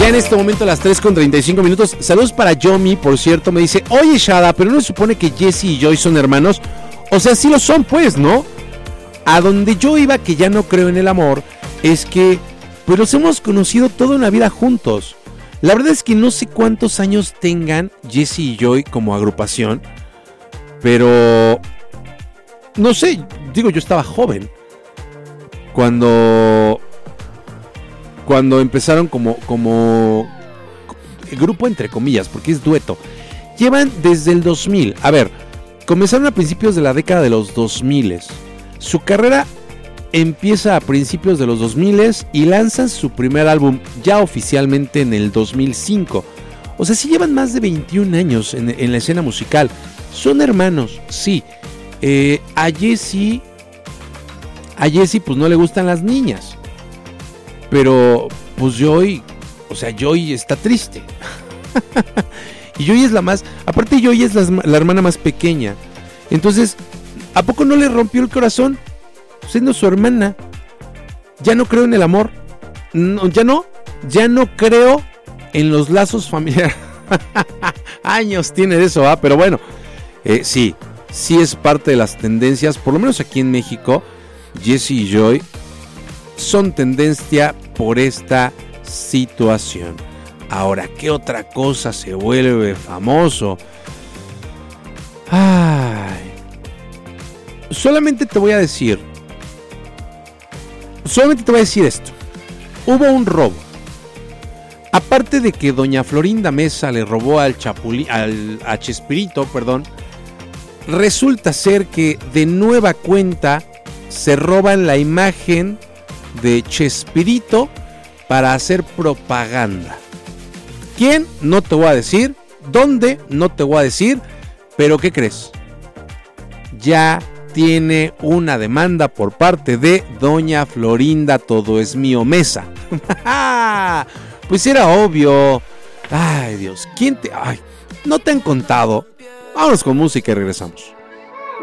en este momento a las 3:35. Saludos para Yomi, por cierto, me dice, oye Shada, pero no se supone que Jesse y Joy son hermanos. O sea, sí lo son pues, ¿no? A donde yo iba, que ya no creo en el amor, es que pues los hemos conocido toda una vida juntos. La verdad es que no sé cuántos años tengan Jesse y Joy como agrupación, pero no sé, digo, yo estaba joven cuando empezaron como grupo entre comillas, porque es dueto. Llevan desde el 2000. A ver, comenzaron a principios de la década de los 2000. Su carrera empieza a principios de los 2000 y lanzan su primer álbum ya oficialmente en el 2005. O sea, sí llevan más de 21 años en la escena musical. Son hermanos, sí. A Jesse pues no le gustan las niñas. Pero pues Joy está triste. Y Joy es la más... Aparte Joy es la hermana más pequeña. Entonces, ¿a poco no le rompió el corazón? Siendo su hermana. Ya no creo en el amor. No, ya no creo en los lazos familiares. Años tiene de eso, pero bueno. Sí es parte de las tendencias. Por lo menos aquí en México, Jesse y Joy son tendencia por esta situación. Ahora, ¿qué otra cosa se vuelve famoso? Ay. Solamente te voy a decir esto. Hubo un robo. Aparte de que doña Florinda Mesa le robó a Chespirito, resulta ser que de nueva cuenta se roban la imagen de Chespirito para hacer propaganda. ¿Quién? No te voy a decir. ¿Dónde? No te voy a decir. Pero ¿qué crees? Ya tiene una demanda por parte de doña Florinda Todo es Mío Mesa. Pues era obvio. Ay, Dios. ¿Quién te...? Ay, no te han contado. Vámonos con música y regresamos.